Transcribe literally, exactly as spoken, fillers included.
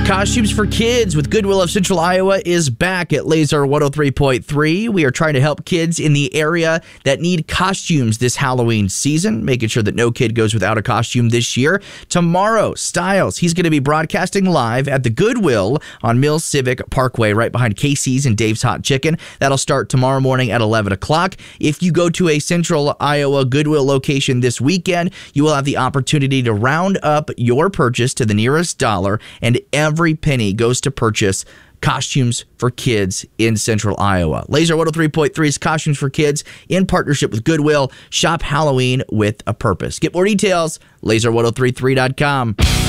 Costumes for Kids with Goodwill of Central Iowa is back at Laser one oh three point three. We are trying to help kids in the area that need costumes this Halloween season, making sure that no kid goes without a costume this year. Tomorrow, Styles, he's going to be broadcasting live at the Goodwill on Mills Civic Parkway, right behind Casey's and Dave's Hot Chicken. That'll start tomorrow morning at eleven o'clock. If you go to a Central Iowa Goodwill location this weekend, you will have the opportunity to round up your purchase to the nearest dollar, and every Every penny goes to purchase costumes for kids in Central Iowa. Laser one oh three point three's Costumes for Kids in partnership with Goodwill. Shop Halloween with a purpose. Get more details, laser ten thirty-three dot com.